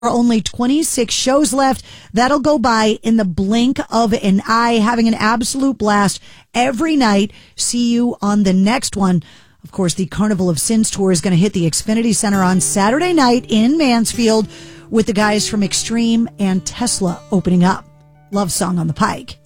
only 26 shows left. That'll go by in the blink of an eye, having an absolute blast every night. See you on the next one. Of course, the Carnival of Sins tour is going to hit the Xfinity Center on Saturday night in Mansfield with the guys from Extreme and Tesla opening up. Love Song on the Pike.